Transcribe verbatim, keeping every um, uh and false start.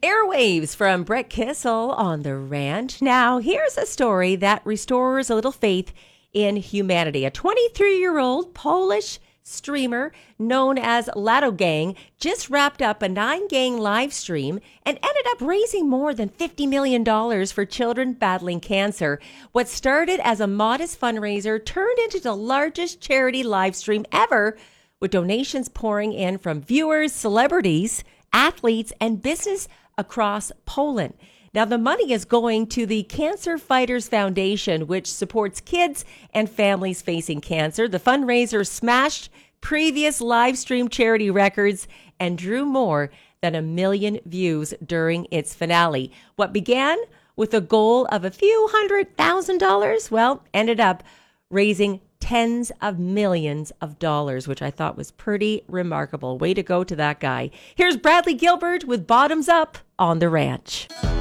airwaves from Brett Kissel on the ranch. Now, here's a story that restores a little faith in humanity. A twenty-three-year-old Polish streamer known as Lado Gang just wrapped up a nine-gang live stream and ended up raising more than fifty million dollars for children battling cancer. What started as a modest fundraiser turned into the largest charity live stream ever, with donations pouring in from viewers, celebrities, athletes, and business across Poland. Now, the money is going to the Cancer Fighters Foundation, which supports kids and families facing cancer. The fundraiser smashed previous live stream charity records and drew more than a million views during its finale. What began with a goal of a few hundred thousand dollars, well, ended up raising tens of millions of dollars, which I thought was pretty remarkable. Way to go to that guy. Here's Bradley Gilbert with Bottoms Up on the Ranch.